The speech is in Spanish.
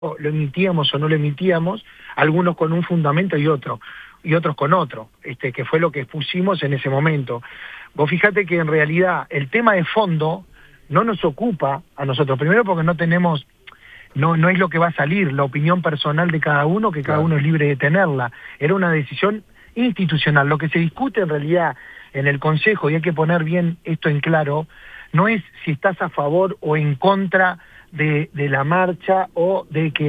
lo emitíamos o no lo emitíamos, algunos con un fundamento y otros con otro, que fue lo que expusimos en ese momento. Vos fíjate que en realidad el tema de fondo no nos ocupa a nosotros, primero porque no tenemos, no es lo que va a salir, la opinión personal de cada uno, que cada Claro. uno es libre de tenerla. Era una decisión institucional. Lo que se discute en realidad en el Consejo, y hay que poner bien esto en claro, no es si estás a favor o en contra de la marcha o de que